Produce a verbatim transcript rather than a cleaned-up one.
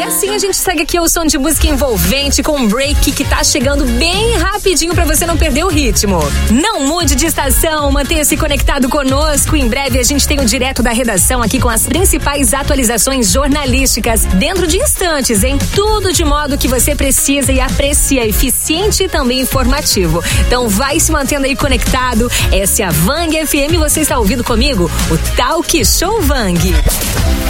assim a gente segue aqui o som de música envolvente com um break que tá chegando bem rapidinho pra você não perder o ritmo. Não mude de estação, mantenha-se conectado conosco. Em breve a gente tem o Direto da Redação aqui com as principais atualizações jornalísticas dentro de instantes, hein? Tudo de modo que você precisa e aprecia, eficiente e também informativo. Então vai se mantendo aí conectado. Essa é a Vang F M, você está ouvindo comigo? O Talk Show Vang.